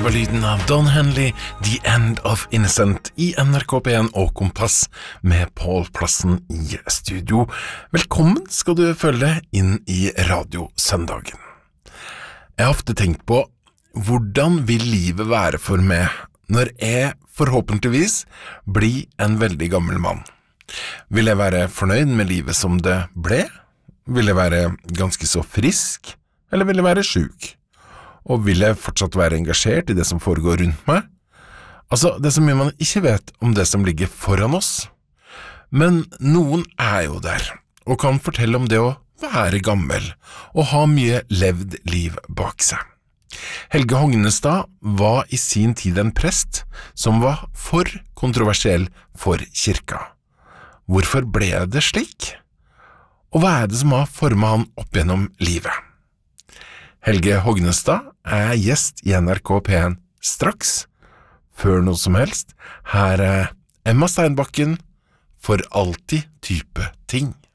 var lyden av Don Henley, The End of Innocent i NRK P1 og Kompass med Pål Plassen i studio. Velkommen skal du følge inn i radiosøndagen. Jeg har ofte tenkt på, hvordan vil livet være for meg når jeg forhåpentligvis blir en veldig gammel mann? Vil jeg være fornøyd med livet som det ble? Vil jeg være ganske så frisk? Eller vil jeg være syk? Og vil jeg fortsatt være engasjert i det som foregår rundt meg? Altså, det er så mye man ikke vet om det som ligger foran oss. Men noen er jo der, og kan fortelle om det å være gammel, og ha mye levd liv bak seg. Helge Hognestad var i sin tid en prest som var for kontroversiell for kirka. Hvorfor ble det slik? Og hva er det som har formet han opp gjennom livet? Helge Hognestad er gjest i NRK P1 straks. Før noe som helst, her er Emma Steinbakken for alltid type ting.